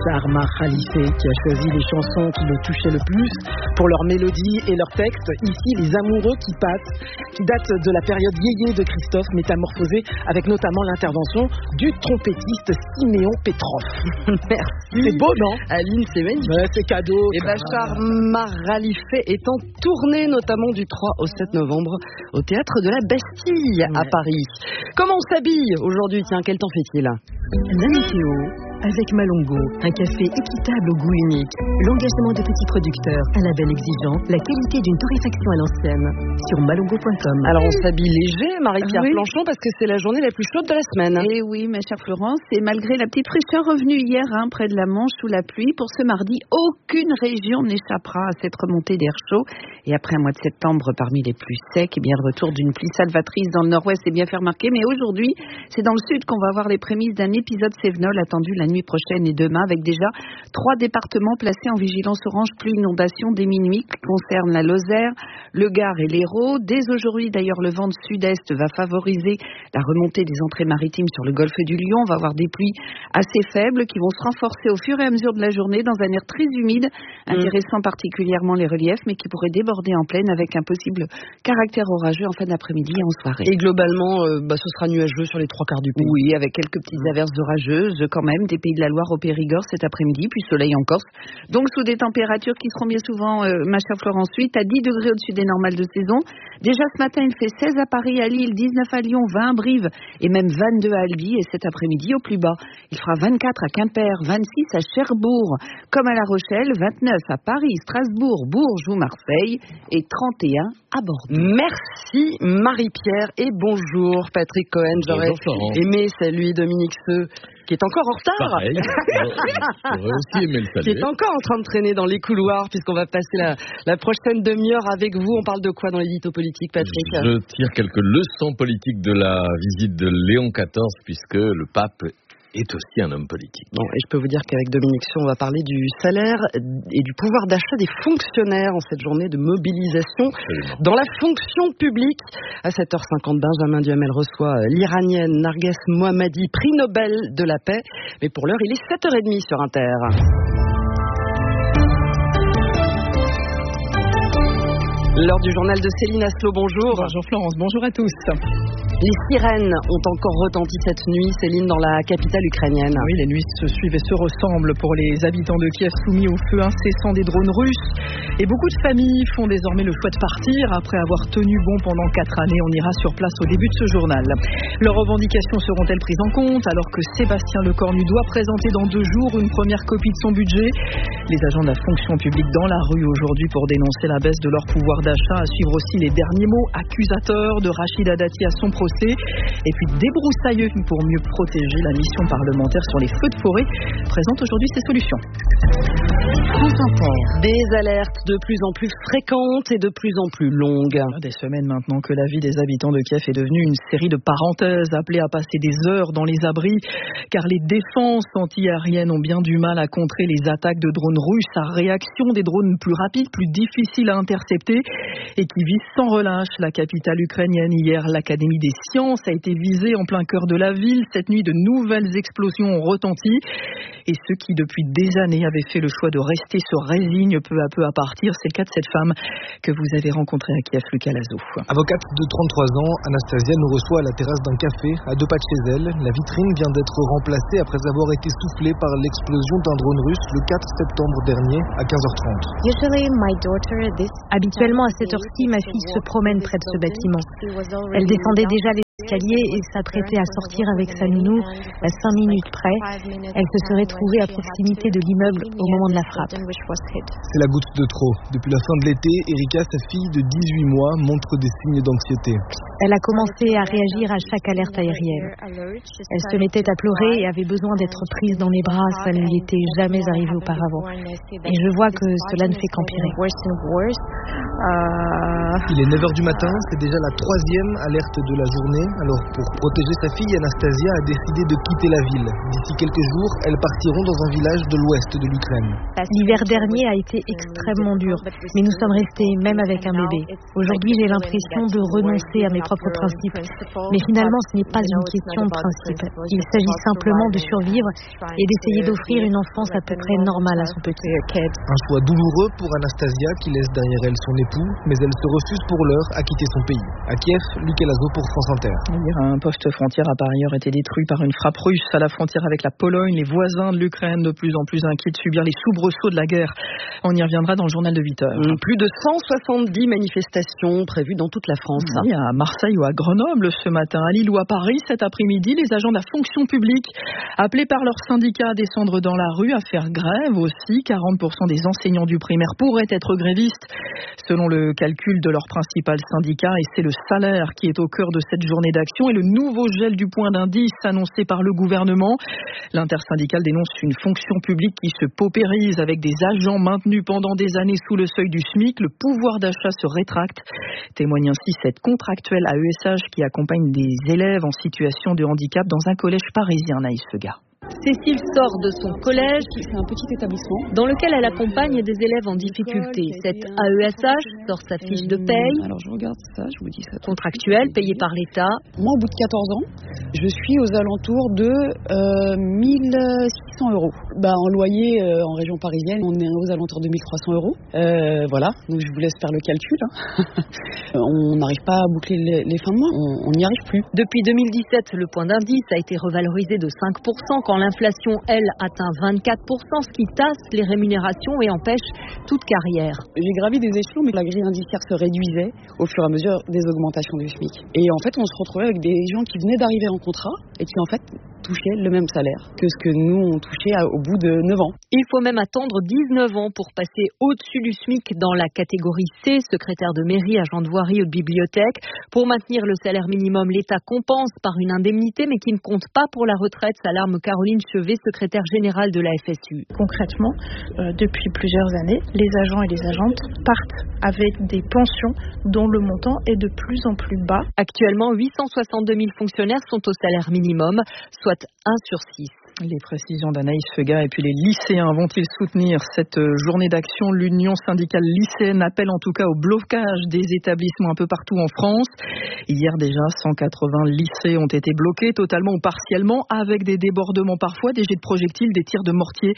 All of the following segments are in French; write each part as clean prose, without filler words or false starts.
Zarma Khalife qui a choisi les chansons qui le touchaient le plus pour leur mélodie et leur texte. Ici, les amoureux qui passent, qui datent de la période yéyé de Christophe, métamorphosé avec notamment l'intervention du trompettiste Siméon Petrov. Merci. C'est beau, non? Aline, c'est magnifique. Ouais, c'est cadeau. Et Bachar Khalife est en tournée notamment du 3 au 7 novembre au théâtre de la Bastille à Paris. Comment on s'habille aujourd'hui? Tiens, quel temps fait-il? La météo avec Malongo, un café équitable au goût unique, l'engagement de petits producteurs, un label exigeant, la qualité d'une torréfaction à l'ancienne. Sur malongo.com. Alors on s'habille léger, Marie-Pierre Planchon, parce que c'est la journée la plus chaude de la semaine. Et oui, ma chère Florence, et malgré la petite fraîcheur revenue hier près de la Manche sous la pluie, pour ce mardi, aucune région n'échappera à cette remontée d'air chaud. Et après un mois de septembre parmi les plus secs, et bien le retour d'une pluie salvatrice dans le nord-ouest est bien fait remarquer. Mais aujourd'hui, c'est dans le sud qu'on va avoir les prémices d'un épisode Cévenol attendu la nuit prochaine et demain, avec déjà 3 départements placés en vigilance orange pluie inondation dès minuit, qui concernent la Lozère, le Gard et l'Hérault. Dès aujourd'hui, d'ailleurs, le vent de sud-est va favoriser la remontée des entrées maritimes sur le golfe du Lion. On va avoir des pluies assez faibles qui vont se renforcer au fur et à mesure de la journée dans un air très humide, intéressant particulièrement les reliefs, mais qui pourrait déborder en plaine avec un possible caractère orageux en fin d'après-midi et en soirée. Et globalement, ce sera nuageux sur les 3/4 du pays. Oui, avec quelques petites averses orageuses quand même, des Pays de la Loire au Périgord cet après-midi, puis soleil en Corse. Donc sous des températures qui seront bien souvent, ma chère Florence, 8 à 10 degrés au-dessus des normales de saison. Déjà ce matin, il fait 16 à Paris, à Lille, 19 à Lyon, 20 à Brive et même 22 à Albi. Et cet après-midi, au plus bas, il fera 24 à Quimper, 26 à Cherbourg, comme à La Rochelle, 29 à Paris, Strasbourg, Bourges ou Marseille et 31 à Bordeaux. Merci Marie-Pierre et bonjour Patrick Cohen. J'aurais aimé saluer Dominique Seux, qui est encore en retard. Pareil. J'aurais aussi aimé le saluer. Qui est encore en train de traîner dans les couloirs, puisqu'on va passer la prochaine demi-heure avec vous. On parle de quoi dans l'édito politique, Patrick? Je tire quelques leçons politiques de la visite de Léon XIV, puisque le pape est aussi un homme politique. Bon, et je peux vous dire qu'avec Dominique Seux, on va parler du salaire et du pouvoir d'achat des fonctionnaires en cette journée de mobilisation. Absolument. Dans la fonction publique. À 7h50, Benjamin Duhamel reçoit l'Iranienne Narges Mohammadi, prix Nobel de la paix. Mais pour l'heure, il est 7h30 sur Inter. L'heure du journal de Céline Aslo, bonjour. Bonjour Florence, bonjour à tous. Les sirènes ont encore retenti cette nuit, Céline, dans la capitale ukrainienne. Oui, les nuits se suivent et se ressemblent pour les habitants de Kiev soumis au feu incessant des drones russes. Et beaucoup de familles font désormais le choix de partir. Après avoir tenu bon pendant 4 années, on ira sur place au début de ce journal. Leurs revendications seront-elles prises en compte alors que Sébastien Lecornu doit présenter dans 2 jours une première copie de son budget? Les agents de la fonction publique dans la rue aujourd'hui pour dénoncer la baisse de leur pouvoir d'achat. À suivre aussi les derniers mots accusateurs de Rachida Dati à son procès. Et puis débroussailleux pour mieux protéger la mission parlementaire sur les feux de forêt présente aujourd'hui ses solutions. Des alertes de plus en plus fréquentes et de plus en plus longues. Des semaines maintenant que la vie des habitants de Kiev est devenue une série de parenthèses appelées à passer des heures dans les abris car les défenses anti-aériennes ont bien du mal à contrer les attaques de drones russes à réaction, des drones plus rapides, plus difficiles à intercepter et qui visent sans relâche la capitale ukrainienne. Hier, l'Académie des sciences a été visée en plein cœur de la ville. Cette nuit, de nouvelles explosions ont retenti et ceux qui depuis des années avaient fait le choix de rester se résignent peu à peu à partir. C'est le cas de cette femme que vous avez rencontrée à Kiev, Lucas Lazo. Avocate de 33 ans, Anastasia nous reçoit à la terrasse d'un café à 2 pas de chez elle. La vitrine vient d'être remplacée après avoir été soufflée par l'explosion d'un drone russe le 4 septembre dernier à 15h30. Habituellement à cette heure-ci, ma fille se promène près de ce bâtiment. Elle descendait déjà les escaliers et s'apprêtait à sortir avec sa nounou à 5 minutes près. Elle se serait trouvée à proximité de l'immeuble au moment de la frappe. C'est la goutte de trop. Depuis la fin de l'été, Erika, sa fille de 18 mois, montre des signes d'anxiété. Elle a commencé à réagir à chaque alerte aérienne. Elle se mettait à pleurer et avait besoin d'être prise dans les bras. Ça ne lui était jamais arrivé auparavant. Et je vois que cela ne fait qu'empirer. Il est 9h du matin, c'est déjà la 3e alerte de la journée. Alors pour protéger sa fille, Anastasia a décidé de quitter la ville. D'ici quelques jours, elles partiront dans un village de l'ouest de l'Ukraine. L'hiver dernier a été extrêmement dur, mais nous sommes restés même avec un bébé. Aujourd'hui, j'ai l'impression de renoncer à mes propres principes. Mais finalement, ce n'est pas une question de principe. Il s'agit simplement de survivre et d'essayer d'offrir une enfance à peu près normale à son petit. Un choix douloureux pour Anastasia qui laisse derrière elle son époux, mais elle se refuse pour l'heure à quitter son pays. À Kiev, Luc Elazo pour France Inter. Un poste frontière a par ailleurs été détruit par une frappe russe à la frontière avec la Pologne. Les voisins de l'Ukraine de plus en plus inquiets de subir les soubresauts de la guerre. On y reviendra dans le journal de 8h. Plus de 170 manifestations prévues dans toute la France. Oui, à Marseille ou à Grenoble ce matin, à Lille ou à Paris cet après-midi, les agents de la fonction publique appelés par leur syndicat à descendre dans la rue, à faire grève aussi. 40% des enseignants du primaire pourraient être grévistes selon le calcul de leur principal syndicat, et c'est le salaire qui est au cœur de cette journée d'action et le nouveau gel du point d'indice annoncé par le gouvernement. L'intersyndicale dénonce une fonction publique qui se paupérise avec des agents maintenus pendant des années sous le seuil du SMIC. Le pouvoir d'achat se rétracte. Témoigne ainsi cette contractuelle à ESH qui accompagne des élèves en situation de handicap dans un collège parisien. Naïs Fega. Cécile sort de son collège, c'est un petit établissement, dans lequel elle accompagne des élèves en difficulté. Cette AESH sort sa fiche de paye. Alors je regarde ça, je vous dis ça. Contractuelle, payée par l'État. Moi, au bout de 14 ans, je suis aux alentours de 1600 euros. En loyer, en région parisienne, on est aux alentours de 1300 euros. Voilà, donc je vous laisse faire le calcul. On n'arrive pas à boucler les fins de mois, on n'y arrive plus. Depuis 2017, le point d'indice a été revalorisé de 5%, quand l'inflation, elle, atteint 24%, ce qui tasse les rémunérations et empêche toute carrière. J'ai gravi des échelons, mais la grille indiciaire se réduisait au fur et à mesure des augmentations du SMIC. Et en fait, on se retrouvait avec des gens qui venaient d'arriver en contrat et qui, en fait, touchaient le même salaire que ce que nous, on touchait au bout de 9 ans. Il faut même attendre 19 ans pour passer au-dessus du SMIC dans la catégorie C, secrétaire de mairie, agent de voirie ou de bibliothèque. Pour maintenir le salaire minimum, l'État compense par une indemnité, mais qui ne compte pas pour la retraite, s'alarme Caroline Chevet, secrétaire générale de la FSU. Concrètement, depuis plusieurs années, les agents et les agentes partent avec des pensions dont le montant est de plus en plus bas. Actuellement, 862 000 fonctionnaires sont au salaire minimum, soit 1 sur 6. Les précisions d'Anaïs Fega. Et puis les lycéens vont-ils soutenir cette journée d'action? L'Union syndicale lycéenne appelle en tout cas au blocage des établissements un peu partout en France. Hier déjà, 180 lycées ont été bloqués totalement ou partiellement, avec des débordements parfois, des jets de projectiles, des tirs de mortier.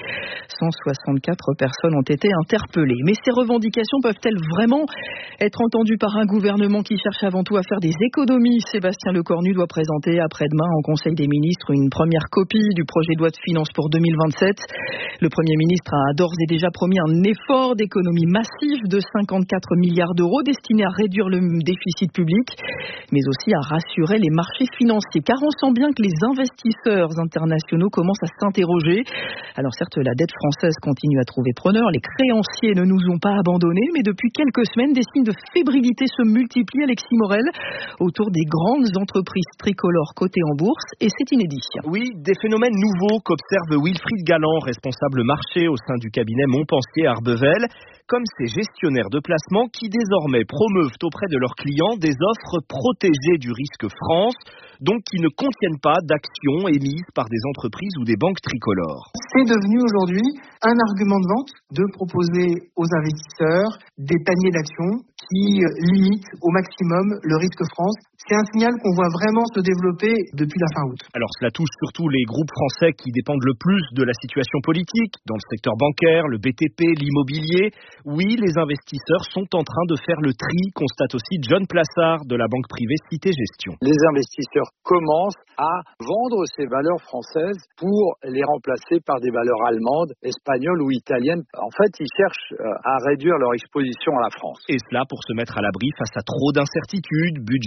164 personnes ont été interpellées. Mais ces revendications peuvent-elles vraiment être entendues par un gouvernement qui cherche avant tout à faire des économies? Sébastien Lecornu doit présenter après-demain en Conseil des ministres une première copie du projet de loi de finances pour 2027. Le Premier ministre a d'ores et déjà promis un effort d'économie massif de 54 milliards d'euros destiné à réduire le déficit public, mais aussi à rassurer les marchés financiers. Car on sent bien que les investisseurs internationaux commencent à s'interroger. Alors certes, la dette française continue à trouver preneur. Les créanciers ne nous ont pas abandonnés, mais depuis quelques semaines, des signes de fébrilité se multiplient, Alexis Morel, autour des grandes entreprises tricolores cotées en bourse, et c'est inédit. Oui, des phénomènes nouveau qu'observe Wilfried Galland, responsable marché au sein du cabinet Montpensier Arbevel, comme ces gestionnaires de placement qui désormais promeuvent auprès de leurs clients des offres protégées du risque France, donc qui ne contiennent pas d'actions émises par des entreprises ou des banques tricolores. C'est devenu aujourd'hui un argument de vente de proposer aux investisseurs des paniers d'actions qui limitent au maximum le risque France. C'est un signal qu'on voit vraiment se développer depuis la fin août. Alors cela touche surtout les groupes français qui dépendent le plus de la situation politique, dans le secteur bancaire, le BTP, l'immobilier. Oui, les investisseurs sont en train de faire le tri, constate aussi John Plassard de la banque privée Cité Gestion. Les investisseurs commencent à vendre ces valeurs françaises pour les remplacer par des valeurs allemandes, espagnoles ou italiennes. En fait, ils cherchent à réduire leur exposition à la France. Et cela pour se mettre à l'abri face à trop d'incertitudes budgétaires cette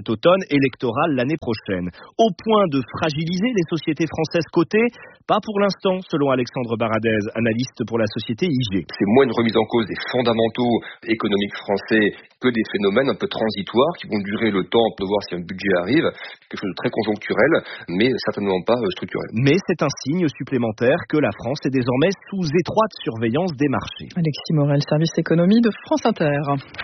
cet automne, électoral l'année prochaine. Au point de fragiliser les sociétés françaises cotées? Pas pour l'instant, selon Alexandre Baradez, analyste pour la société IG. C'est moins une remise en cause des fondamentaux économiques français que des phénomènes un peu transitoires qui vont durer le temps de voir si un budget arrive, quelque chose de très conjoncturel, mais certainement pas structurel. Mais c'est un signe supplémentaire que la France est désormais sous étroite surveillance des marchés. Alexis Morel, service économie de France Inter.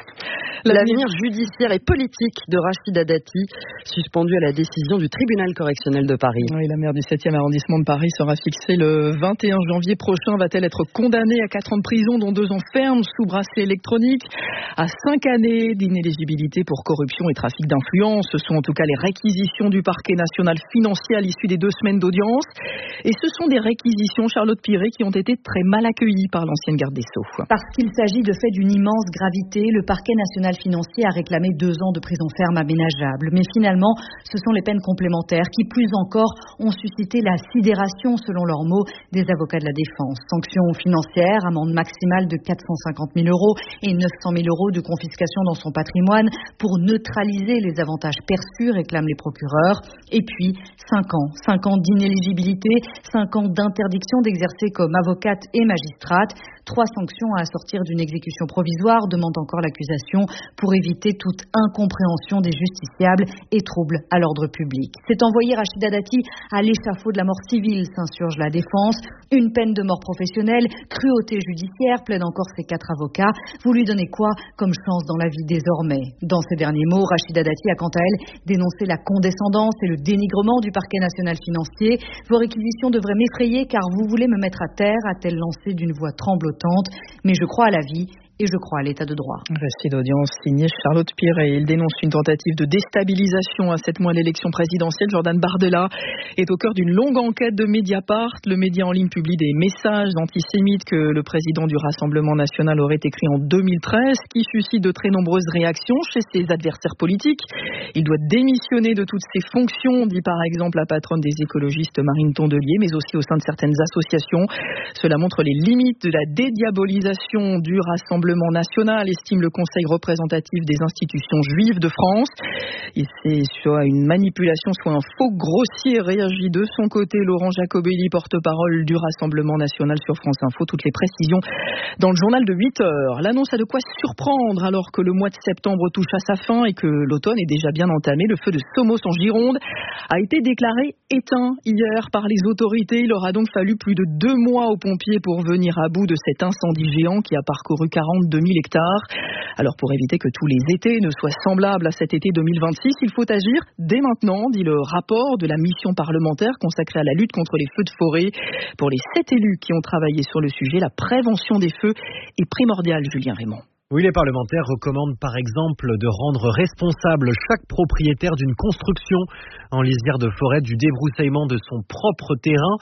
L'avenir judiciaire et politique de Rachida Dati, suspendu à la décision du tribunal correctionnel de Paris. Oui, la maire du 7e arrondissement de Paris sera fixée le 21 janvier prochain. Va-t-elle être condamnée à 4 ans de prison, dont 2 ans ferme, sous bracelet électronique, à 5 années d'inéligibilité pour corruption et trafic d'influence? Ce sont en tout cas les réquisitions du parquet national financier à l'issue des 2 semaines d'audience. Et ce sont des réquisitions, Charlotte Piré, qui ont été très mal accueillies par l'ancienne garde des Sceaux. Parce qu'il s'agit de faits d'une immense gravité, le parquet national financier a réclamé 2 ans de prison ferme aménageable. Mais finalement, ce sont les peines complémentaires qui, plus encore, ont suscité la sidération, selon leurs mots, des avocats de la défense. Sanctions financières, amende maximale de 450 000 € et 900 000 € de confiscation dans son patrimoine pour neutraliser les avantages perçus, réclament les procureurs. Et puis, 5 ans d'inéligibilité, 5 ans d'interdiction d'exercer comme avocate et magistrate. 3 sanctions à assortir d'une exécution provisoire, demande encore l'accusation, pour éviter toute incompréhension des justiciables et trouble à l'ordre public. C'est envoyer Rachida Dati à l'échafaud de la mort civile, s'insurge la défense. Une peine de mort professionnelle, cruauté judiciaire, plaident encore ces 4 avocats. Vous lui donnez quoi comme chance dans la vie désormais? Dans ces derniers mots, Rachida Dati a quant à elle dénoncé la condescendance et le dénigrement du parquet national financier. Vos réquisitions devraient m'effrayer car vous voulez me mettre à terre, a-t-elle lancé d'une voix tremblotante. Mais je crois à la vie et je crois à l'état de droit. Récit d'audience signé Charlotte Piré. Il dénonce une tentative de déstabilisation à 7 mois de l'élection présidentielle. Jordan Bardella est au cœur d'une longue enquête de Mediapart. Le média en ligne publie des messages antisémites que le président du Rassemblement national aurait écrits en 2013, qui suscitent de très nombreuses réactions chez ses adversaires politiques. Il doit démissionner de toutes ses fonctions, dit par exemple la patronne des écologistes Marine Tondelier, mais aussi au sein de certaines associations. Cela montre les limites de la dédiabolisation du Rassemblement national, estime le Conseil représentatif des institutions juives de France. Et c'est soit une manipulation, soit un faux grossier, réagit de son côté Laurent Jacobelli, porte-parole du Rassemblement national sur France Info. Toutes les précisions dans le journal de 8 heures. L'annonce a de quoi surprendre alors que le mois de septembre touche à sa fin et que l'automne est déjà bien entamé. Le feu de Somos en Gironde a été déclaré éteint hier par les autorités. Il aura donc fallu plus de 2 mois aux pompiers pour venir à bout de cet incendie géant qui a parcouru 42 000 hectares. Alors pour éviter que tous les étés ne soient semblables à cet été 2026, il faut agir dès maintenant, dit le rapport de la mission parlementaire consacrée à la lutte contre les feux de forêt. Pour les 7 élus qui ont travaillé sur le sujet, la prévention des feux est primordiale, Julien Raymond. Oui, les parlementaires recommandent par exemple de rendre responsable chaque propriétaire d'une construction en lisière de forêt du débroussaillement de son propre terrain.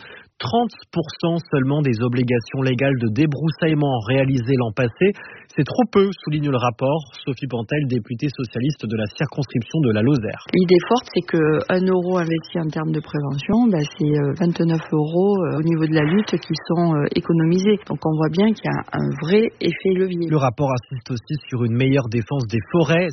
30% seulement des obligations légales de débroussaillement réalisées l'an passé. C'est trop peu, souligne le rapport. Sophie Pantel, députée socialiste de la circonscription de la Lozère. L'idée forte, c'est que 1 euro investi en termes de prévention, c'est 29 euros au niveau de la lutte qui sont économisés. Donc on voit bien qu'il y a un vrai effet levier. Le rapport insiste aussi sur une meilleure défense des forêts.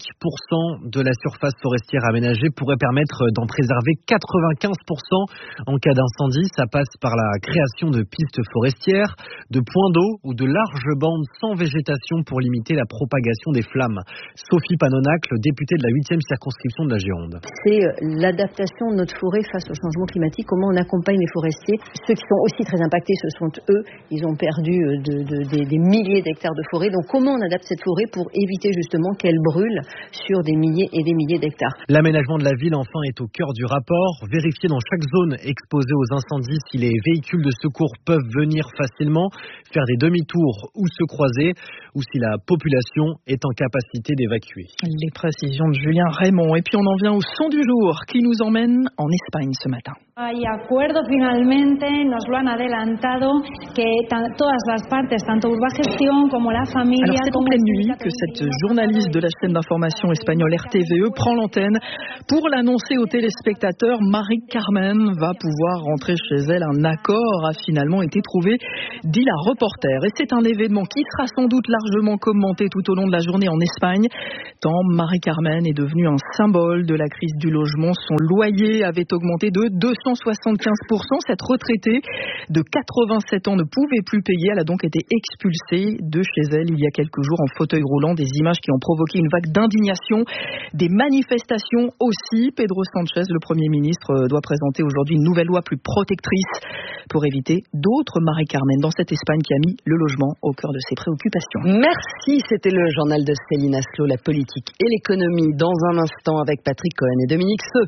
5% de la surface forestière aménagée pourrait permettre d'en préserver 95% en cas d'incendie. Ça passe par la création de pistes forestières, de points d'eau ou de larges bandes sans végétation pour limiter la propagation des flammes. Sophie Panonac, députée de la 8e circonscription de la Gironde. C'est l'adaptation de notre forêt face au changement climatique, comment on accompagne les forestiers. Ceux qui sont aussi très impactés, ce sont eux. Ils ont perdu des milliers d'hectares de forêt. Donc comment on adapte cette forêt pour éviter justement qu'elle brûle sur des milliers et des milliers d'hectares. L'aménagement de la ville, enfin, est au cœur du rapport. Vérifier dans chaque zone exposée aux incendies si les véhicules de secours peuvent venir facilement, faire des demi-tours ou se croiser, ou si la population est en capacité d'évacuer. Les précisions de Julien Raymond. Et puis on en vient au son du jour qui nous emmène en Espagne ce matin. Hay acuerdo finalmente, nos lo han adelantado, que todas las partes, tanto Urbagestión como la familia... Alors c'est en pleine nuit que cette journaliste de la chaîne d'information espagnole RTVE prend l'antenne pour l'annoncer aux téléspectateurs. Marie Carmen va pouvoir rentrer chez elle. Un accord a finalement été trouvé, dit la reporter. Et c'est un événement qui sera sans doute la largement commenté tout au long de la journée en Espagne, tant Marie-Carmen est devenue un symbole de la crise du logement. Son loyer avait augmenté de 275%. Cette retraitée de 87 ans ne pouvait plus payer. Elle a donc été expulsée de chez elle il y a quelques jours en fauteuil roulant. Des images qui ont provoqué une vague d'indignation, des manifestations aussi. Pedro Sánchez, le Premier ministre, doit présenter aujourd'hui une nouvelle loi plus protectrice pour éviter d'autres Marie-Carmen dans cette Espagne qui a mis le logement au cœur de ses préoccupations. Merci, c'était le journal de Céline Aslo, la politique et l'économie. Dans un instant avec Patrick Cohen et Dominique Seux.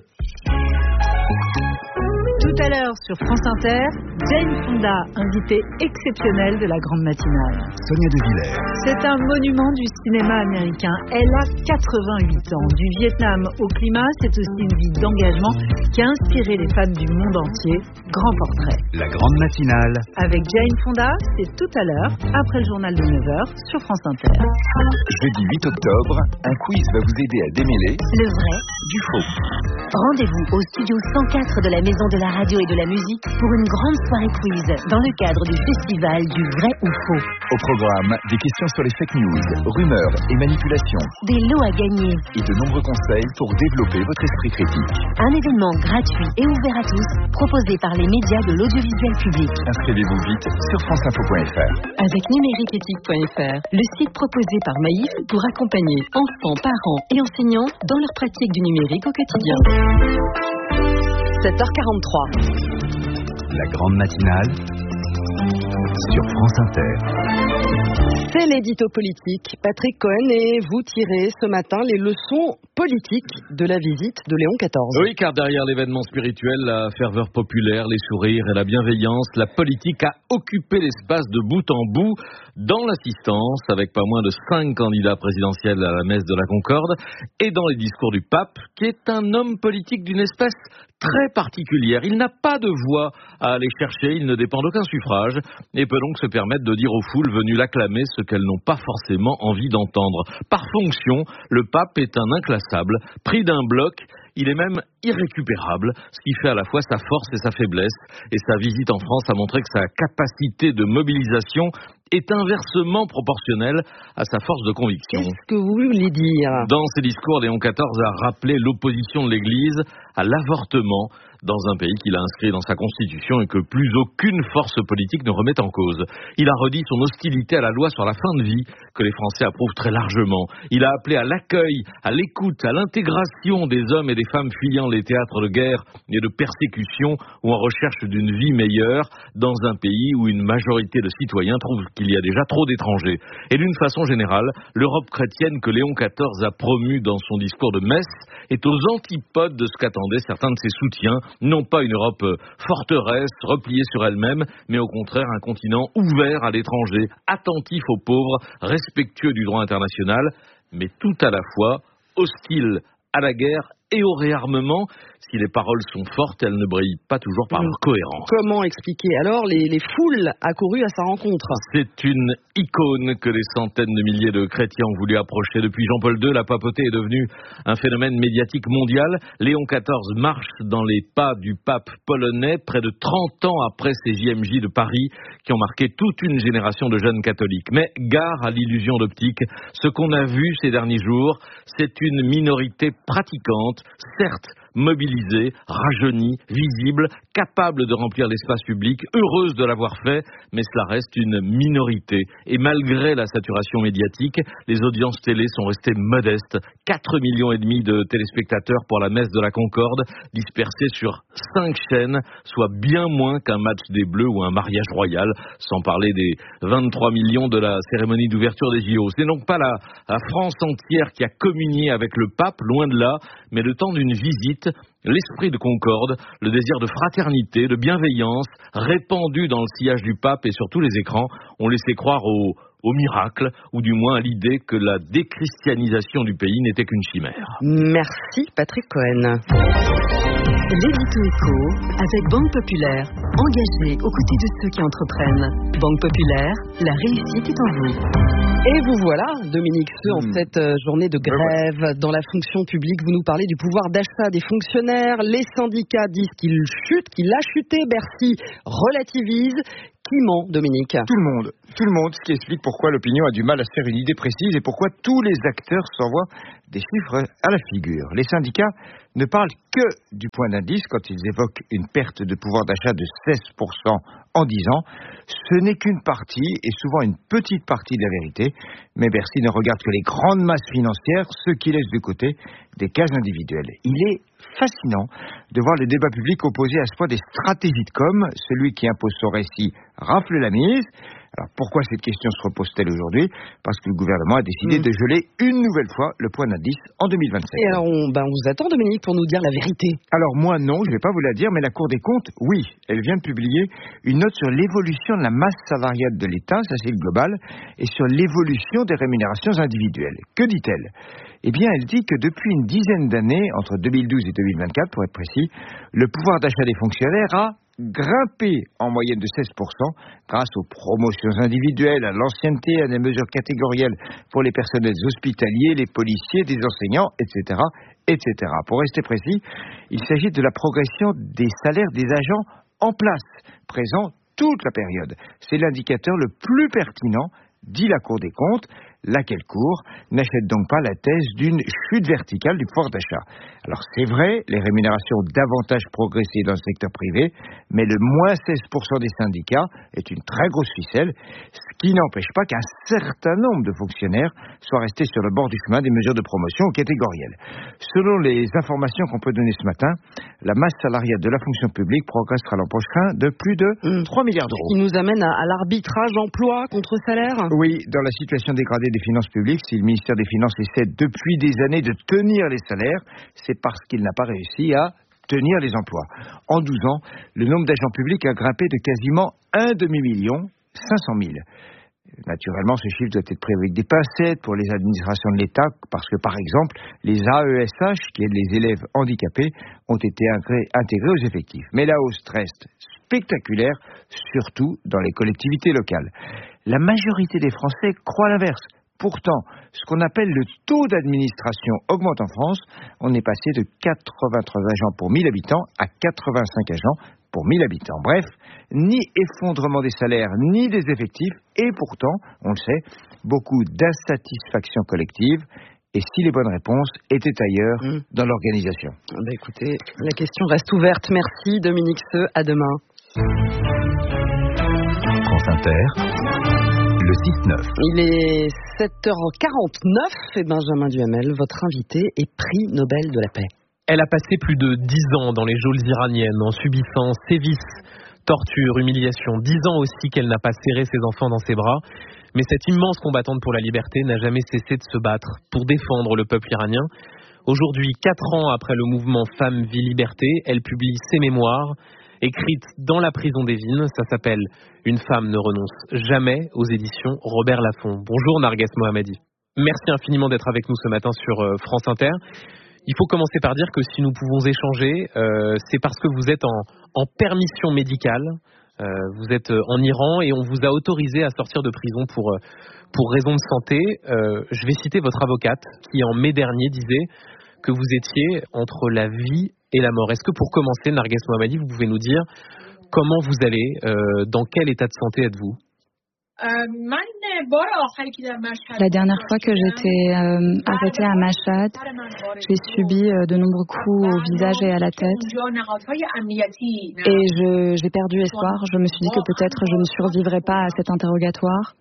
Tout à l'heure sur France Inter, Jane Fonda, invitée exceptionnelle de la grande matinale. Sonia De Villers. C'est un monument du cinéma américain. Elle a 88 ans. Du Vietnam au climat, c'est aussi une vie d'engagement qui a inspiré les femmes du monde entier. Grand portrait. La grande matinale. Avec Jane Fonda, c'est tout à l'heure, après le journal de 9h sur France Inter. Jeudi 8 octobre, un quiz va vous aider à démêler le vrai du faux. Rendez-vous au studio 104 de la Maison de la Radio et de la Musique pour une grande soirée quiz dans le cadre du festival du vrai ou faux. Au programme, des questions sur les fake news, rumeurs et manipulations. Des lots à gagner. Et de nombreux conseils pour développer votre esprit critique. Un événement gratuit et ouvert à tous, proposé par les médias de l'audiovisuel public. Inscrivez-vous vite sur franceinfo.fr. Avec numériqueéthique.fr, le site proposé par Maïf pour accompagner enfants, parents et enseignants dans leur pratique du numérique au quotidien. 7h43. La grande matinale sur France Inter. C'est l'édito politique. Patrick Cohen, et vous tirez ce matin les leçons politiques de la visite de Léon XIV. Oui, car derrière l'événement spirituel, la ferveur populaire, les sourires et la bienveillance, la politique a occupé l'espace de bout en bout dans l'assistance, avec pas moins de 5 candidats présidentiels à la messe de la Concorde, et dans les discours du pape, qui est un homme politique d'une espèce très particulière. Il n'a pas de voix à aller chercher, il ne dépend d'aucun suffrage, et peut donc se permettre de dire aux foules venues l'acclamer ce qu'elles n'ont pas forcément envie d'entendre. Par fonction, le pape est un inclassable, pris d'un bloc. Il est même irrécupérable, ce qui fait à la fois sa force et sa faiblesse. Et sa visite en France a montré que sa capacité de mobilisation est inversement proportionnelle à sa force de conviction. Qu'est-ce que vous voulez dire ? Dans ses discours, Léon XIV a rappelé l'opposition de l'Église à l'avortement dans un pays qu'il a inscrit dans sa constitution et que plus aucune force politique ne remet en cause. Il a redit son hostilité à la loi sur la fin de vie, que les Français approuvent très largement. Il a appelé à l'accueil, à l'écoute, à l'intégration des hommes et des femmes fuyant les théâtres de guerre et de persécution ou en recherche d'une vie meilleure dans un pays où une majorité de citoyens trouve qu'il y a déjà trop d'étrangers. Et d'une façon générale, l'Europe chrétienne que Léon XIV a promue dans son discours de messe est aux antipodes de ce qu'attendaient certains de ses soutiens. Non pas une Europe forteresse, repliée sur elle-même, mais au contraire un continent ouvert à l'étranger, attentif aux pauvres, respectueux du droit international, mais tout à la fois hostile à la guerre et au réarmement. Si les paroles sont fortes, elles ne brillent pas toujours par leur cohérence. Comment expliquer alors les foules accourues à sa rencontre ? C'est une icône que des centaines de milliers de chrétiens ont voulu approcher. Depuis Jean-Paul II, la papauté est devenue un phénomène médiatique mondial. Léon XIV marche dans les pas du pape polonais, près de 30 ans après ces JMJ de Paris, qui ont marqué toute une génération de jeunes catholiques. Mais gare à l'illusion d'optique. Ce qu'on a vu ces derniers jours, c'est une minorité pratiquante, certes mobilisée, rajeunie, visible, capable de remplir l'espace public, heureuse de l'avoir fait, mais cela reste une minorité. Et malgré la saturation médiatique, les audiences télé sont restées modestes. 4,5 millions de téléspectateurs pour la messe de la Concorde, dispersés sur 5 chaînes, soit bien moins qu'un match des Bleus ou un mariage royal, sans parler des 23 millions de la cérémonie d'ouverture des JO. C'est donc pas la France entière qui a communié avec le pape, loin de là, mais le temps d'une visite, l'esprit de concorde, le désir de fraternité, de bienveillance, répandu dans le sillage du pape et sur tous les écrans, ont laissé croire au miracle, ou du moins à l'idée que la déchristianisation du pays n'était qu'une chimère. Merci Patrick Cohen. L'édito éco avec Banque Populaire, engagée aux côtés de ceux qui entreprennent. Banque Populaire, la réussite est en vous. Et vous voilà, Dominique Seux, en cette journée de grève dans la fonction publique. Vous nous parlez du pouvoir d'achat des fonctionnaires. Les syndicats disent qu'il chute, qu'il a chuté. Bercy relativise. ciment, Dominique. Tout le monde, ce qui explique pourquoi l'opinion a du mal à se faire une idée précise et pourquoi tous les acteurs s'envoient des chiffres à la figure. Les syndicats ne parlent que du point d'indice quand ils évoquent une perte de pouvoir d'achat de 16% en 10 ans. Ce n'est qu'une partie, et souvent une petite partie de la vérité, mais Bercy ne regarde que les grandes masses financières, ceux qui laissent de côté des cas individuels. Il est fascinant de voir le débat public opposer à ce point des stratégies de com. Celui qui impose son récit rafle la mise. Alors pourquoi cette question se repose-t-elle aujourd'hui? Parce que le gouvernement a décidé de geler une nouvelle fois le point d'indice en 2027. Et alors on vous attend, Dominique, pour nous dire la vérité. Alors moi non, je ne vais pas vous la dire, mais la Cour des comptes, oui, elle vient de publier une note sur l'évolution de la masse salariale de l'État, ça c'est le global, et sur l'évolution des rémunérations individuelles. Que dit-elle? Eh bien, elle dit que depuis une dizaine d'années, entre 2012 et 2024 pour être précis, le pouvoir d'achat des fonctionnaires a grimpé en moyenne de 16% grâce aux promotions individuelles, à l'ancienneté, à des mesures catégorielles pour les personnels hospitaliers, les policiers, des enseignants, etc., etc. Pour rester précis, il s'agit de la progression des salaires des agents en place, présents toute la période. C'est l'indicateur le plus pertinent, dit la Cour des comptes, laquelle Cour n'achète donc pas la thèse d'une chute verticale du pouvoir d'achat. Alors c'est vrai, les rémunérations ont davantage progressé dans le secteur privé, mais le moins 16% des syndicats est une très grosse ficelle, ce qui n'empêche pas qu'un certain nombre de fonctionnaires soient restés sur le bord du chemin des mesures de promotion catégorielles. Selon les informations qu'on peut donner ce matin, la masse salariale de la fonction publique progressera l'an prochain de plus de 3 milliards d'euros. Ce qui nous amène à l'arbitrage emploi contre salaire. Oui, dans la situation dégradée des finances publiques, si le ministère des Finances essaie depuis des années de tenir les salaires, c'est parce qu'il n'a pas réussi à tenir les emplois. En 12 ans, le nombre d'agents publics a grimpé de quasiment 1,5 million, 500 000. Naturellement, ce chiffre doit être pris avec des pincettes pour les administrations de l'État, parce que, par exemple, les AESH, qui aident les élèves handicapés, ont été intégrés aux effectifs. Mais la hausse reste spectaculaire, surtout dans les collectivités locales. La majorité des Français croient l'inverse. Pourtant, ce qu'on appelle le taux d'administration augmente en France. On est passé de 83 agents pour 1000 habitants à 85 agents pour 1000 habitants. Bref, ni effondrement des salaires, ni des effectifs, et pourtant, on le sait, beaucoup d'insatisfaction collective. Et si les bonnes réponses étaient ailleurs dans l'organisation? Écoutez, la question reste ouverte. Merci Dominique Seux, à demain. France Inter, le 6-9. Il est 7h49 et Benjamin Duhamel, votre invité, est prix Nobel de la paix. Elle a passé plus de 10 ans dans les geôles iraniennes en subissant sévices, tortures, humiliations. 10 ans aussi qu'elle n'a pas serré ses enfants dans ses bras. Mais cette immense combattante pour la liberté n'a jamais cessé de se battre pour défendre le peuple iranien. Aujourd'hui, 4 ans après le mouvement Femmes, Vie, Liberté, elle publie ses mémoires, écrites dans la prison d'Evin. Ça s'appelle « Une femme ne renonce jamais » aux éditions Robert Laffont. Bonjour Narges Mohammadi. Merci infiniment d'être avec nous ce matin sur France Inter. Il faut commencer par dire que si nous pouvons échanger, c'est parce que vous êtes en permission médicale. Vous êtes en Iran et on vous a autorisé à sortir de prison pour raison de santé. Je vais citer votre avocate qui en mai dernier disait que vous étiez entre la vie et la mort. Est-ce que pour commencer, Narges Mohammadi, vous pouvez nous dire comment vous allez, dans quel état de santé êtes-vous? La dernière fois que j'étais arrêtée à Mashhad, j'ai subi de nombreux coups au visage et à la tête. Et j'ai perdu espoir. Je me suis dit que peut-être je ne survivrais pas à cet interrogatoire.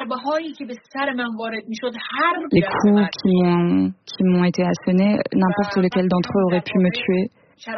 Les coups qui m'ont été assénés, n'importe lequel d'entre eux aurait pu me tuer.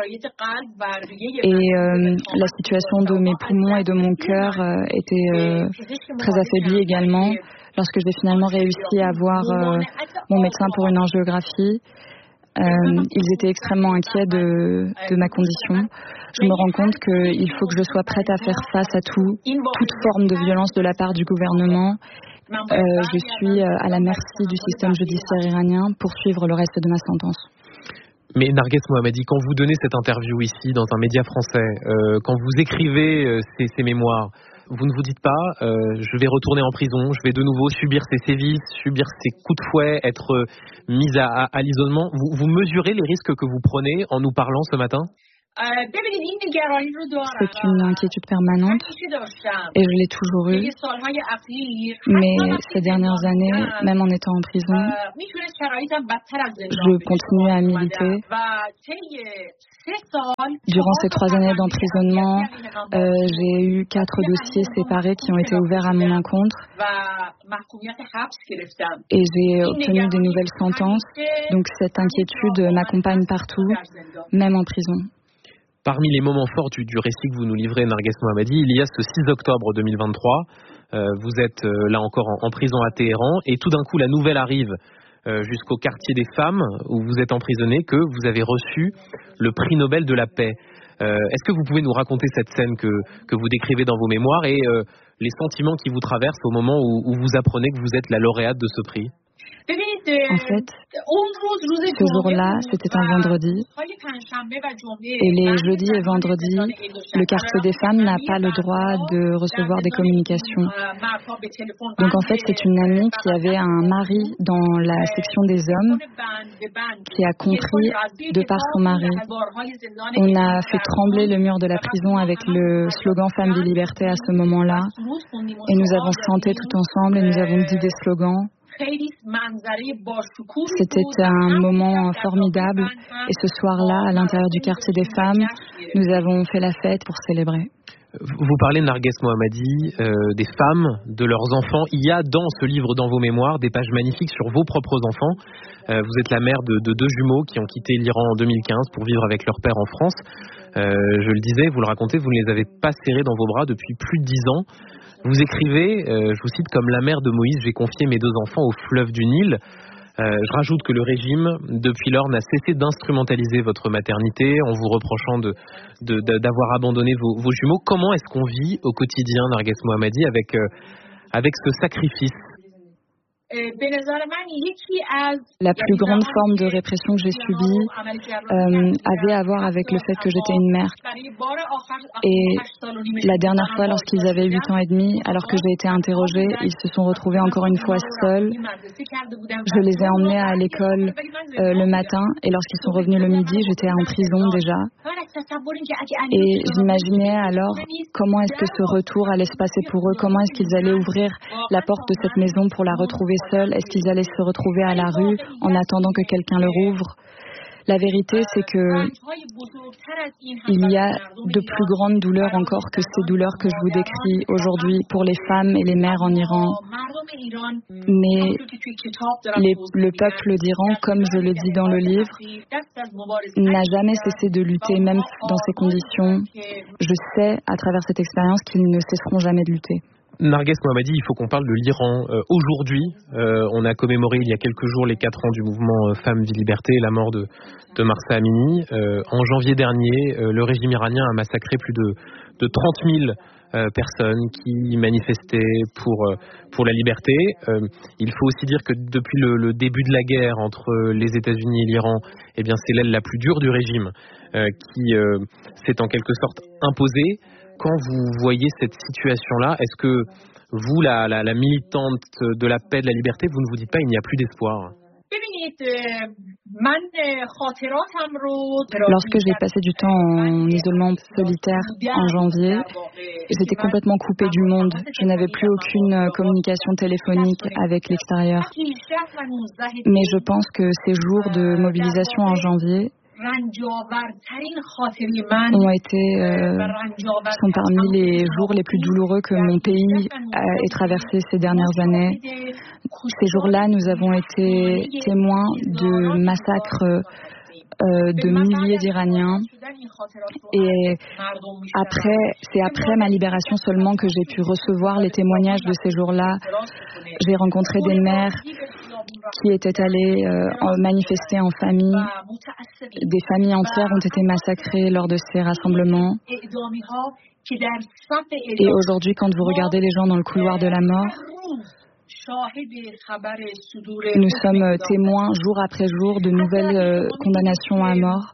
Et la situation de mes poumons et de mon cœur était très affaiblie également. Lorsque j'ai finalement réussi à voir mon médecin pour une angiographie, ils étaient extrêmement inquiets de ma condition. Je me rends compte qu'il faut que je sois prête à faire face à toute forme de violence de la part du gouvernement. Je suis à la merci du système judiciaire iranien pour suivre le reste de ma sentence. Mais Narges Mohammadi, quand vous donnez cette interview ici dans un média français, quand vous écrivez ces mémoires, vous ne vous dites pas je vais retourner en prison, je vais de nouveau subir ces sévices, subir ces coups de fouet, être mise à l'isolement. Vous mesurez les risques que vous prenez en nous parlant ce matin? C'est une inquiétude permanente et je l'ai toujours eue. Mais ces dernières années, même en étant en prison, je continue à militer. Durant ces 3 années d'emprisonnement, j'ai eu 4 dossiers séparés qui ont été ouverts à mon encontre et j'ai obtenu des nouvelles sentences. Donc cette inquiétude m'accompagne partout, même en prison. Parmi les moments forts du récit que vous nous livrez, Narges Mohammadi, il y a ce 6 octobre 2023. Vous êtes là encore en prison à Téhéran et tout d'un coup la nouvelle arrive jusqu'au quartier des femmes où vous êtes emprisonné que vous avez reçu le prix Nobel de la paix. Est-ce que vous pouvez nous raconter cette scène que vous décrivez dans vos mémoires et les sentiments qui vous traversent au moment où vous apprenez que vous êtes la lauréate de ce prix? En fait, ce jour-là, c'était un vendredi. Et les jeudis et vendredis, le quartier des femmes n'a pas le droit de recevoir des communications. Donc en fait, c'est une amie qui avait un mari dans la section des hommes qui a compris de par son mari. On a fait trembler le mur de la prison avec le slogan Femmes de liberté à ce moment-là. Et nous avons chanté tout ensemble et nous avons dit des slogans. C'était un moment formidable et ce soir-là, à l'intérieur du quartier des femmes, nous avons fait la fête pour célébrer. Vous parlez, Narges Mohammadi, des femmes, de leurs enfants. Il y a dans ce livre, dans vos mémoires, des pages magnifiques sur vos propres enfants. Vous êtes la mère de 2 jumeaux qui ont quitté l'Iran en 2015 pour vivre avec leur père en France. Je le disais, vous le racontez, vous ne les avez pas serrés dans vos bras depuis plus de 10 ans. Vous écrivez, je vous cite, comme la mère de Moïse, j'ai confié mes 2 enfants au fleuve du Nil. Je rajoute que le régime, depuis lors, n'a cessé d'instrumentaliser votre maternité en vous reprochant d'avoir abandonné vos jumeaux. Comment est-ce qu'on vit au quotidien, Narges Mohammadi, avec ce sacrifice? La plus grande forme de répression que j'ai subie avait à voir avec le fait que j'étais une mère. Et la dernière fois, lorsqu'ils avaient 8 ans et demi, alors que j'ai été interrogée, ils se sont retrouvés encore une fois seuls. Je les ai emmenés à l'école le matin et lorsqu'ils sont revenus le midi, j'étais en prison déjà. Et j'imaginais alors comment est-ce que ce retour allait se passer pour eux, comment est-ce qu'ils allaient ouvrir la porte de cette maison pour la retrouver seuls, est-ce qu'ils allaient se retrouver à la rue en attendant que quelqu'un leur ouvre. La vérité, c'est que il y a de plus grandes douleurs encore que ces douleurs que je vous décris aujourd'hui pour les femmes et les mères en Iran. Mais le peuple d'Iran, comme je le dis dans le livre, n'a jamais cessé de lutter, même dans ces conditions. Je sais, à travers cette expérience, qu'ils ne cesseront jamais de lutter. Narges Mohammadi, il faut qu'on parle de l'Iran. Aujourd'hui, on a commémoré il y a quelques jours les 4 ans du mouvement Femmes, Vie, Liberté et la mort de Mahsa Amini. En janvier dernier, le régime iranien a massacré plus de 30 000 personnes qui manifestaient pour la liberté. Il faut aussi dire que depuis le début de la guerre entre les États-Unis et l'Iran, eh bien, c'est l'aile la plus dure du régime qui s'est en quelque sorte imposée. Quand vous voyez cette situation-là, est-ce que vous, la militante de la paix, de la liberté, vous ne vous dites pas il n'y a plus d'espoir? Lorsque j'ai passé du temps en isolement solitaire en janvier, j'étais complètement coupée du monde. Je n'avais plus aucune communication téléphonique avec l'extérieur. Mais je pense que ces jours de mobilisation en janvier sont parmi les jours les plus douloureux que mon pays ait traversé ces dernières années. Ces jours-là, nous avons été témoins de massacres de milliers d'Iraniens. Et c'est après ma libération seulement que j'ai pu recevoir les témoignages de ces jours-là. J'ai rencontré des mères qui étaient allées manifester en famille. Des familles entières ont été massacrées lors de ces rassemblements. Et aujourd'hui, quand vous regardez les gens dans le couloir de la mort, Nous sommes témoins jour après jour de nouvelles condamnations à mort.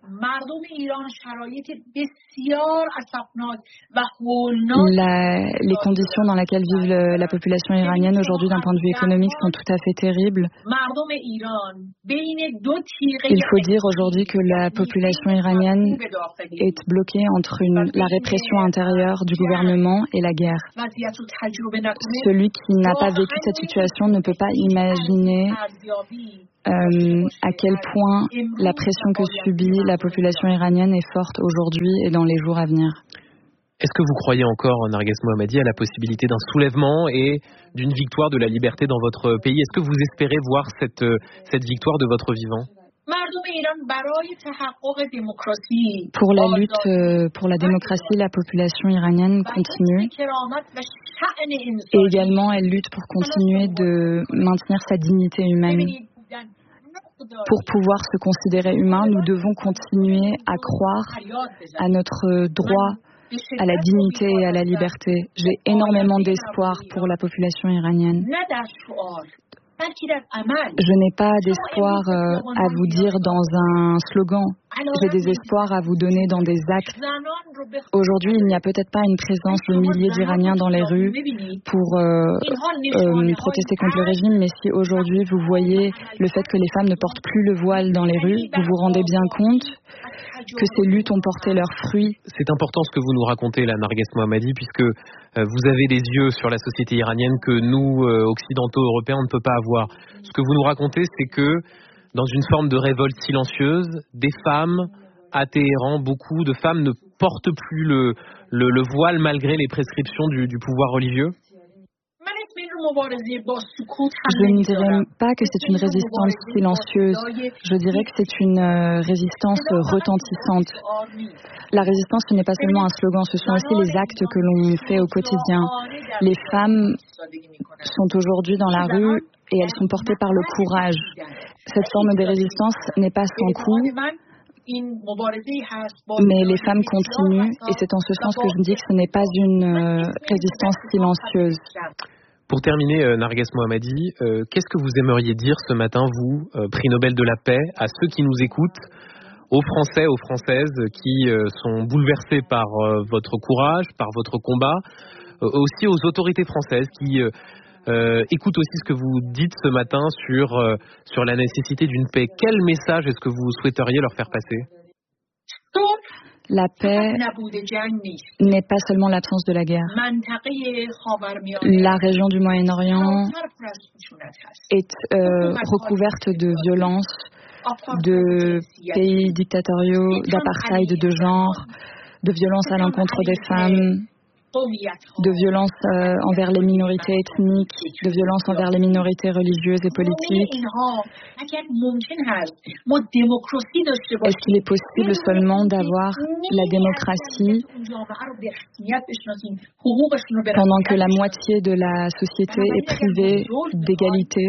Les conditions dans lesquelles vit la population iranienne aujourd'hui d'un point de vue économique sont tout à fait terribles. Il faut dire aujourd'hui que la population iranienne est bloquée entre la répression intérieure du gouvernement et la guerre. Celui qui n'a pas vécu cette situation ne peut pas imaginer à quel point la pression que subit la population iranienne est forte aujourd'hui et dans les jours à venir. Est-ce que vous croyez encore, Narges Mohammadi, à la possibilité d'un soulèvement et d'une victoire de la liberté dans votre pays? Est-ce que vous espérez voir cette victoire de votre vivant? Pour la lutte pour la démocratie, la population iranienne continue. Et également, elle lutte pour continuer de maintenir sa dignité humaine. Pour pouvoir se considérer humain, nous devons continuer à croire à notre droit à la dignité et à la liberté. J'ai énormément d'espoir pour la population iranienne. Je n'ai pas d'espoir à vous dire dans un slogan. J'ai des espoirs à vous donner dans des actes. Aujourd'hui, il n'y a peut-être pas une présence de milliers d'Iraniens dans les rues pour protester contre le régime, mais si aujourd'hui vous voyez le fait que les femmes ne portent plus le voile dans les rues, vous vous rendez bien compte que ces luttes ont porté leurs fruits. C'est important ce que vous nous racontez, là, Narges Mohammadi, puisque vous avez des yeux sur la société iranienne que nous, occidentaux, européens, on ne peut pas avoir. Ce que vous nous racontez, c'est que dans une forme de révolte silencieuse, des femmes à Téhéran, beaucoup de femmes ne portent plus le voile malgré les prescriptions du pouvoir religieux. Je ne dirais pas que c'est une résistance silencieuse. Je dirais que c'est une résistance retentissante. La résistance, ce n'est pas seulement un slogan, ce sont aussi les actes que l'on fait au quotidien. Les femmes sont aujourd'hui dans la rue et elles sont portées par le courage. Cette forme de résistance n'est pas sans coût, mais les femmes continuent et c'est en ce sens que je dis que ce n'est pas une résistance silencieuse. Pour terminer, Narges Mohammadi, qu'est-ce que vous aimeriez dire ce matin, vous, prix Nobel de la paix, à ceux qui nous écoutent, aux Français, aux Françaises qui sont bouleversés par votre courage, par votre combat, aussi aux autorités françaises qui écoutent aussi ce que vous dites ce matin sur la nécessité d'une paix. Quel message est-ce que vous souhaiteriez leur faire passer ? La paix n'est pas seulement l'absence de la guerre. La région du Moyen-Orient est recouverte de violences, de pays dictatoriaux, d'apartheid de genre, de violences à l'encontre des femmes, de violences envers les minorités ethniques, de violences envers les minorités religieuses et politiques. Est-ce qu'il est possible seulement d'avoir la démocratie pendant que la moitié de la société est privée d'égalité?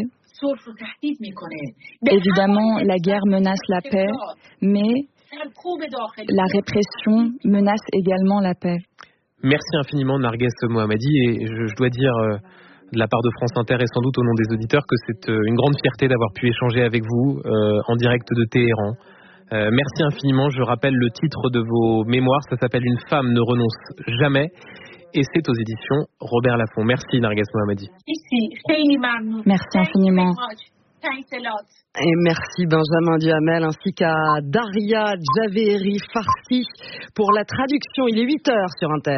Évidemment, la guerre menace la paix, mais la répression menace également la paix. Merci infiniment, Narges Mohammadi, et je dois dire de la part de France Inter et sans doute au nom des auditeurs que c'est une grande fierté d'avoir pu échanger avec vous en direct de Téhéran. Merci infiniment. Je rappelle le titre de vos mémoires, ça s'appelle « Une femme ne renonce jamais » et c'est aux éditions Robert Laffont. Merci, Narges Mohammadi. Merci infiniment. Et merci Benjamin Duhamel ainsi qu'à Daria Javeri Farsi pour la traduction. Il est 8h sur Inter.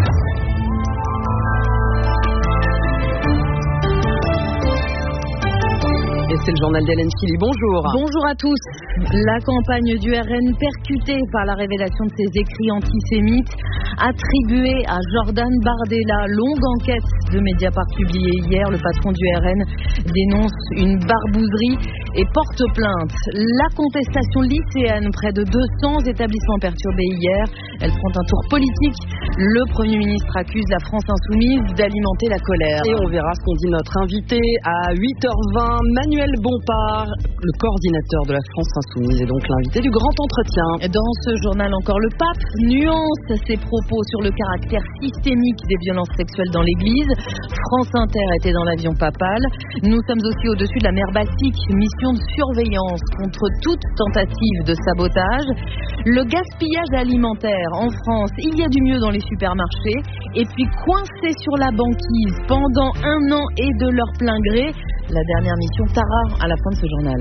Et c'est le journal d'Hélène Philly. Bonjour. Bonjour à tous. La campagne du RN percutée par la révélation de ses écrits antisémites attribués à Jordan Bardella. Longue enquête de Mediapart publiée hier. Le patron du RN dénonce une barbouzerie et porte plainte. La contestation lycéenne, près de 200 établissements perturbés hier. Elle prend un tour politique. Le Premier ministre accuse la France insoumise d'alimenter la colère. Et on verra ce qu'on dit notre invité à 8h20, Manuel Bompard, le coordinateur de la France insoumise et donc l'invité du grand entretien. Dans ce journal encore, le pape nuance ses propos sur le caractère systémique des violences sexuelles dans l'Église. France Inter était dans l'avion papal. Nous sommes aussi au-dessus de la mer Baltique, mission de surveillance contre toute tentative de sabotage. Le gaspillage alimentaire en France, il y a du mieux dans les supermarchés. Et puis coincés sur la banquise pendant 1 an et de leur plein gré, la dernière mission Tara à la fin de ce journal.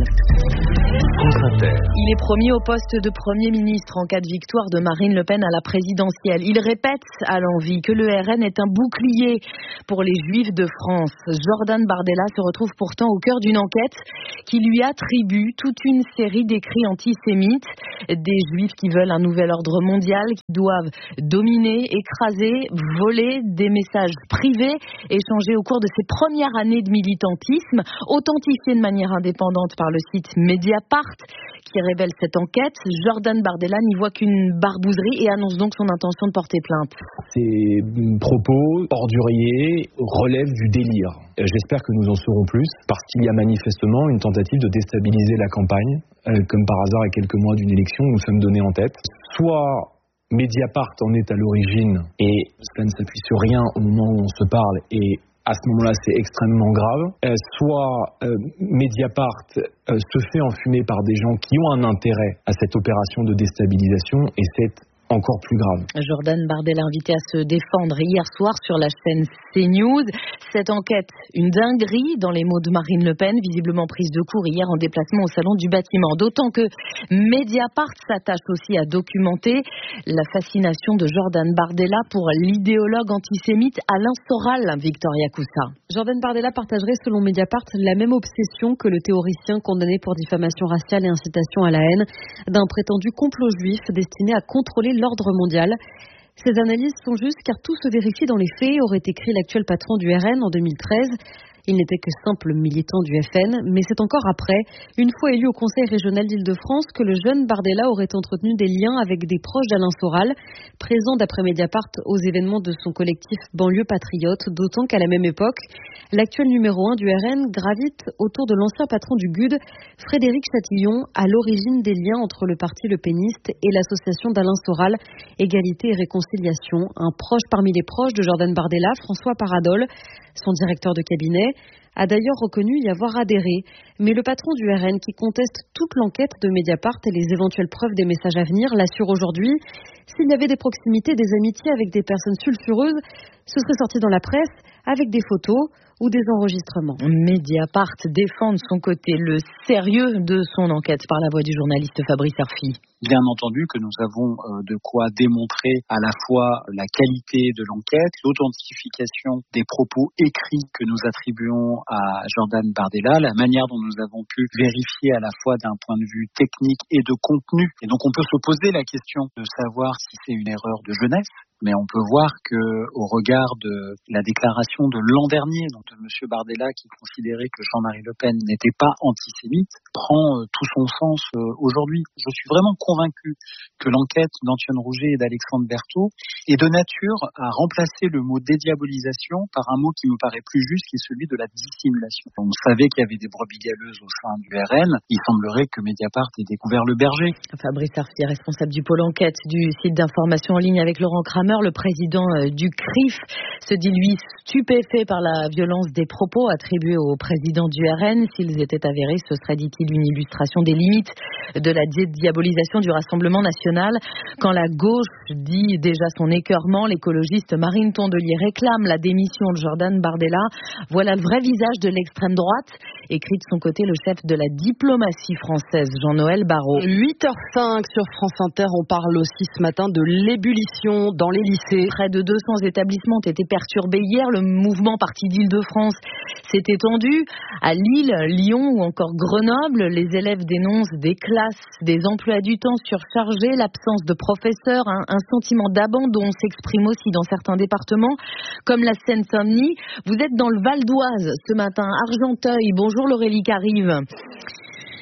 Il est promis au poste de Premier ministre en cas de victoire de Marine Le Pen à la présidentielle. Il répète à l'envi que le RN est un bouclier pour les Juifs de France. Jordan Bardella se retrouve pourtant au cœur d'une enquête qui lui attribue toute une série d'écrits antisémites. Des Juifs qui veulent un nouvel ordre mondial, qui doivent dominer, écraser, voler, des messages privés échangés au cours de ses premières années de militantisme, authentifiés de manière indépendante par le site Mediapart qui révèle cette enquête. Jordan Bardella n'y voit qu'une barbouzerie et annonce donc son intention de porter plainte. Ces propos orduriers relèvent du délire. J'espère que nous en saurons plus parce qu'il y a manifestement une tentative de déstabiliser la campagne. Comme par hasard, à quelques mois d'une élection, nous sommes donnés en tête. Soit Mediapart en est à l'origine et cela ne s'appuie sur rien au moment où on se parle et à ce moment-là, c'est extrêmement grave. Soit Mediapart se fait enfumer par des gens qui ont un intérêt à cette opération de déstabilisation et c'est encore plus grave. Jordan Bardella invité à se défendre hier soir sur la chaîne CNews. Cette enquête, une dinguerie dans les mots de Marine Le Pen, visiblement prise de court hier en déplacement au salon du bâtiment. D'autant que Mediapart s'attache aussi à documenter la fascination de Jordan Bardella pour l'idéologue antisémite Alain Soral, Victoria Coussa. Jordan Bardella partagerait selon Mediapart la même obsession que le théoricien condamné pour diffamation raciale et incitation à la haine d'un prétendu complot juif destiné à contrôler l'ordre mondial. Ces analyses sont justes car tout se vérifie dans les faits, aurait écrit l'actuel patron du RN en 2013. Il n'était que simple militant du FN, mais c'est encore après, une fois élu au Conseil régional d'Île-de-France, que le jeune Bardella aurait entretenu des liens avec des proches d'Alain Soral, présent d'après Mediapart aux événements de son collectif Banlieue Patriote, d'autant qu'à la même époque, l'actuel numéro 1 du RN gravite autour de l'ancien patron du GUD, Frédéric Chatillon, à l'origine des liens entre le parti Le Peniste et l'association d'Alain Soral, Égalité et Réconciliation. Un proche parmi les proches de Jordan Bardella, François Paradol, son directeur de cabinet, a d'ailleurs reconnu y avoir adhéré. Mais le patron du RN, qui conteste toute l'enquête de Mediapart et les éventuelles preuves des messages à venir, l'assure aujourd'hui, s'il y avait des proximités, des amitiés avec des personnes sulfureuses, ce serait sorti dans la presse avec des photos ou des enregistrements. Mediapart défend de son côté le sérieux de son enquête par la voix du journaliste Fabrice Arfi. Bien entendu que nous avons de quoi démontrer à la fois la qualité de l'enquête, l'authentification des propos écrits que nous attribuons à Jordan Bardella, la manière dont nous avons pu vérifier à la fois d'un point de vue technique et de contenu. Et donc on peut se poser la question de savoir si c'est une erreur de jeunesse, mais on peut voir que au regard de la déclaration de l'an dernier, donc de M. Bardella qui considérait que Jean-Marie Le Pen n'était pas antisémite, prend tout son sens aujourd'hui. Je suis vraiment convaincu que l'enquête d'Antoine Rouget et d'Alexandre Berthaud est de nature à remplacer le mot dédiabolisation par un mot qui me paraît plus juste, qui est celui de la dissimulation. On savait qu'il y avait des brebis galeuses au sein du RN. Il semblerait que Mediapart ait découvert le berger. Fabrice Arfi, responsable du pôle enquête du site d'information en ligne avec Laurent Kramer, le président du CRIF, se dit lui stupéfait par la violence des propos attribués au président du RN. S'ils étaient avérés, ce serait, dit-il, une illustration des limites de la diabolisation du Rassemblement national. Quand la gauche dit déjà son écœurement, l'écologiste Marine Tondelier réclame la démission de Jordan Bardella. Voilà le vrai visage de l'extrême droite, écrit de son côté le chef de la diplomatie française, Jean-Noël Barrot. 8h05 sur France Inter, on parle aussi ce matin de l'ébullition dans les lycées. Près de 200 établissements ont été perturbés hier. Le mouvement parti d'Île-de-France s'est étendu à Lille, Lyon ou encore Grenoble. Les élèves dénoncent des classes, des emplois du temps surchargés, l'absence de professeurs, un sentiment d'abandon s'exprime aussi dans certains départements comme la Seine-Saint-Denis. Vous êtes dans le Val d'Oise ce matin, Argenteuil. Bonjour Laurélie Carive.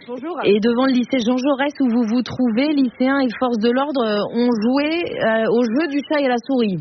Bonjour. Et devant le lycée Jean Jaurès où vous vous trouvez, lycéens et forces de l'ordre ont joué au jeu du chat et la souris.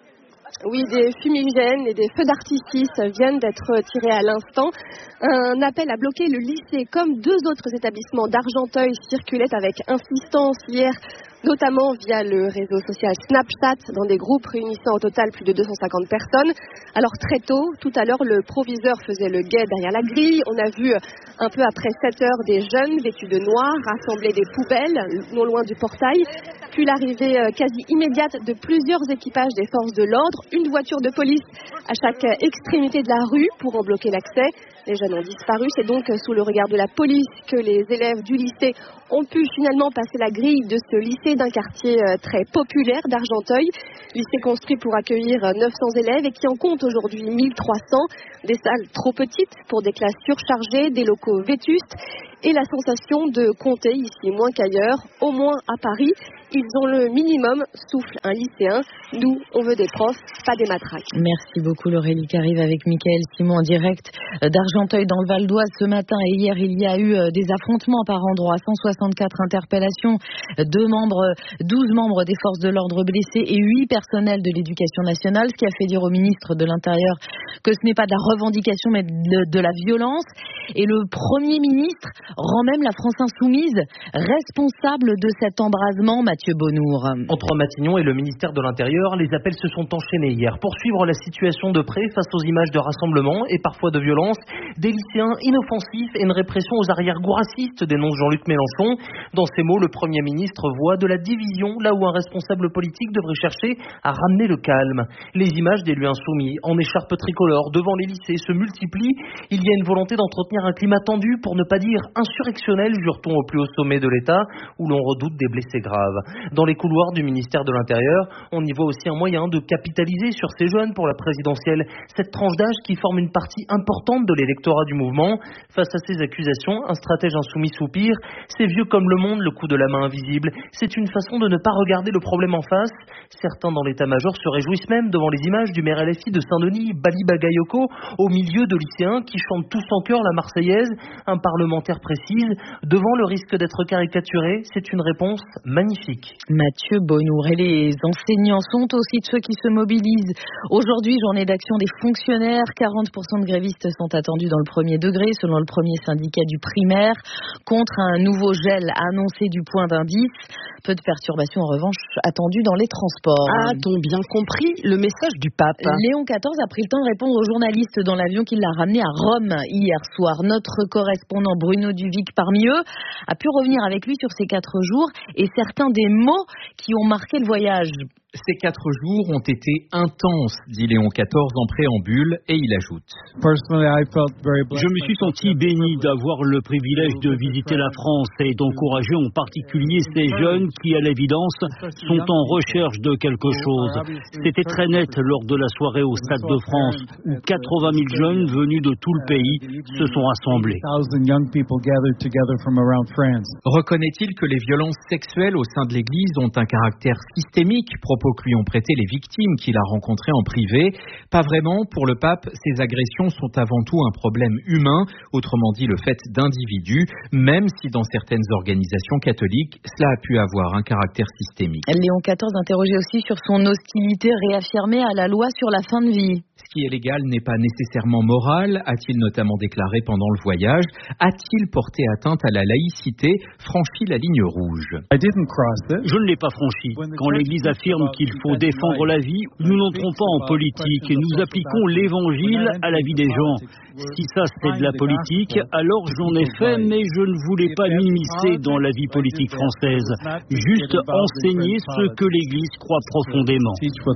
Oui, des fumigènes et des feux d'artifice viennent d'être tirés à l'instant. Un appel à bloquer le lycée comme 2 autres établissements d'Argenteuil circulait avec insistance hier, notamment via le réseau social Snapchat, dans des groupes réunissant au total plus de 250 personnes. Alors très tôt, tout à l'heure, le proviseur faisait le guet derrière la grille. On a vu un peu après 7 heures des jeunes vêtus de noir rassembler des poubelles non loin du portail. Puis l'arrivée quasi immédiate de plusieurs équipages des forces de l'ordre, une voiture de police à chaque extrémité de la rue pour en bloquer l'accès. Les jeunes ont disparu. C'est donc sous le regard de la police que les élèves du lycée ont pu finalement passer la grille de ce lycée d'un quartier très populaire d'Argenteuil. Lycée construit pour accueillir 900 élèves et qui en compte aujourd'hui 1300. Des salles trop petites pour des classes surchargées, des locaux vétustes et la sensation de compter ici moins qu'ailleurs, au moins à Paris. Ils ont le minimum, souffle un lycéen. Nous, on veut des profs, pas des matraques. Merci beaucoup Laurélie qui arrive avec Mickaël Simon en direct d'Argenteuil dans le Val d'Oise ce matin. Et hier, il y a eu des affrontements par endroits, 164 interpellations, 12 membres des forces de l'ordre blessés et 8 personnels de l'éducation nationale, ce qui a fait dire au ministre de l'Intérieur que ce n'est pas de la revendication mais de la violence. Et le Premier ministre rend même la France Insoumise responsable de cet embrasement, Mathieu Bonnour. Entre Matignon et le ministère de l'Intérieur, les appels se sont enchaînés hier pour suivre la situation de près face aux images de rassemblement et parfois de violence, des lycéens inoffensifs et une répression aux arrière-goûts racistes, dénonce Jean-Luc Mélenchon. Dans ces mots, le Premier ministre voit de la division là où un responsable politique devrait chercher à ramener le calme. Les images d'élus insoumis en écharpe tricolore devant les lycées se multiplient. Il y a une volonté d'entretenir un climat tendu, pour ne pas dire insurrectionnel, jure-t-on au plus haut sommet de l'État, où l'on redoute des blessés graves. Dans les couloirs du ministère de l'Intérieur, on y voit aussi un moyen de capitaliser sur ces jeunes pour la présidentielle. Cette tranche d'âge qui forme une partie importante de l'électorat du mouvement. Face à ces accusations, un stratège insoumis soupire. C'est vieux comme le monde, le coup de la main invisible. C'est une façon de ne pas regarder le problème en face. Certains dans l'état-major se réjouissent même devant les images du maire LFI de Saint-Denis, Bali Bagayoko, au milieu de lycéens qui chantent tous en chœur la Marseillaise. Un parlementaire précise, devant le risque d'être caricaturé, c'est une réponse magnifique. Mathieu Bonnour. Et les enseignants sont aussi de ceux qui se mobilisent. Aujourd'hui, journée d'action des fonctionnaires. 40% de grévistes sont attendus dans le premier degré, selon le premier syndicat du primaire, contre un nouveau gel annoncé du point d'indice. Peu de perturbations, en revanche, attendues dans les transports. A-t-on bien compris le message du pape? Léon XIV a pris le temps de répondre aux journalistes dans l'avion qui l'a ramené à Rome hier soir. Notre correspondant Bruno Duvic, parmi eux, a pu revenir avec lui sur ces 4 jours et certains des mots qui ont marqué le voyage. Ces 4 jours ont été intenses, dit Léon XIV en préambule, et il ajoute. Je me suis senti béni d'avoir le privilège de visiter la France et d'encourager en particulier ces jeunes qui, à l'évidence, sont en recherche de quelque chose. C'était très net lors de la soirée au Stade de France, où 80 000 jeunes venus de tout le pays se sont rassemblés. Reconnaît-il que les violences sexuelles au sein de l'Église ont un caractère systémique, propos que lui ont prêté les victimes qu'il a rencontrées en privé? Pas vraiment. Pour le pape, ces agressions sont avant tout un problème humain, autrement dit le fait d'individus, même si dans certaines organisations catholiques, cela a pu avoir un caractère systémique. Léon XIV interrogé aussi sur son hostilité réaffirmée à la loi sur la fin de vie. Ce qui est légal n'est pas nécessairement moral, a-t-il notamment déclaré pendant le voyage. A-t-il porté atteinte à la laïcité, franchi la ligne rouge? Je ne l'ai pas franchi. Quand l'Église affirme qu'il faut défendre la vie, nous n'entrons pas en politique et nous appliquons l'Évangile à la vie des gens. Si ça c'est de la politique, alors j'en ai fait, mais je ne voulais pas m'immiscer dans la vie politique française. Juste enseigner ce que l'Église croit profondément.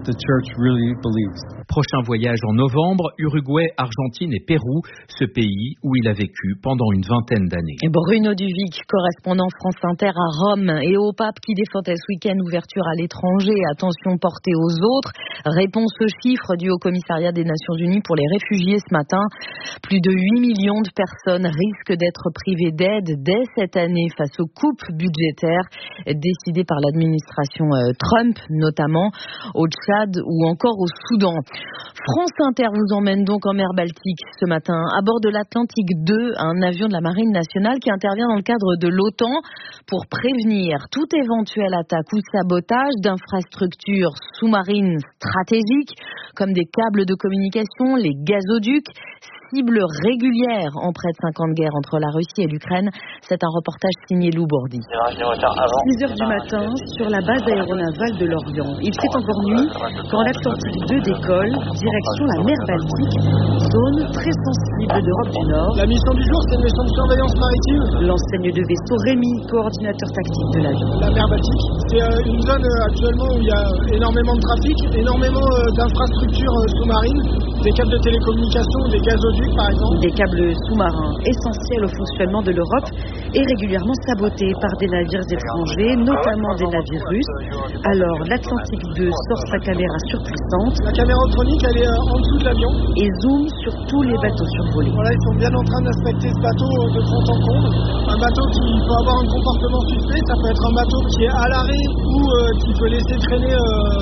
Prochain voyage en novembre, Uruguay, Argentine et Pérou, ce pays où il a vécu pendant une vingtaine d'années. Bruno Duvic, correspondant France Inter à Rome, et au pape qui défendait ce week-end ouverture à l'étranger à attention portée aux autres. Réponse aux chiffres du Haut-Commissariat des Nations Unies pour les réfugiés ce matin. Plus de 8 millions de personnes risquent d'être privées d'aide dès cette année face aux coupes budgétaires décidées par l'administration Trump, notamment au Tchad ou encore au Soudan. France Inter vous emmène donc en mer Baltique ce matin. À bord de l'Atlantique 2, un avion de la Marine nationale qui intervient dans le cadre de l'OTAN pour prévenir toute éventuelle attaque ou sabotage d'infrastructures sous-marines stratégiques comme des câbles de communication, les gazoducs, cible régulière en près de 5 ans de guerre entre la Russie et l'Ukraine. C'est un reportage signé Lou Bordy. 6 heures du matin, sur la base aéronavale de Lorient. Il fait encore nuit quand l'Atlantique 2 décolle, direction la mer Baltique, zone très sensible d'Europe du Nord. La mission du jour, c'est une mission de surveillance maritime. L'enseigne de vaisseau Rémi, coordinateur tactique de l'avion. La mer Baltique, c'est une zone actuellement où il y a énormément de trafic, énormément d'infrastructures sous-marines, des câbles de télécommunication, des gazoducs par exemple. Des câbles sous-marins essentiels au fonctionnement de l'Europe et régulièrement sabotés par des navires étrangers, notamment des navires russes. Alors l'Atlantique 2 sort sa caméra surpuissante. La caméra optronique, elle est en dessous de l'avion. Et zoom sur tous les bateaux survolés. Voilà, ils sont bien en train d'inspecter ce bateau de fond en comble. Un bateau qui peut avoir un comportement suspect, ça peut être un bateau qui est à l'arrêt ou qui peut laisser traîner